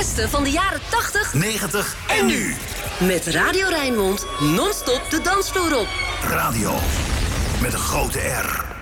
beste van de jaren 80, 90 en nu. Met Radio Rijnmond non-stop de dansvloer op. Radio met een grote R.